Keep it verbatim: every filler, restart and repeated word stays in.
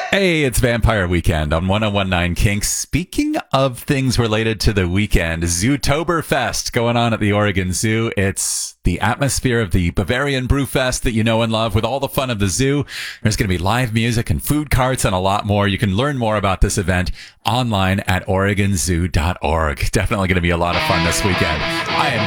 Hey, it's Vampire Weekend on one oh one point nine Kinks. Speaking of things related to the weekend, Zootoberfest going on at the Oregon Zoo. It's the atmosphere of the Bavarian Brewfest that you know and love with all the fun of the zoo. There's going to be live music and food carts and a lot more. You can learn more about this event online at oregon zoo dot org. Definitely going to be a lot of fun this weekend. I am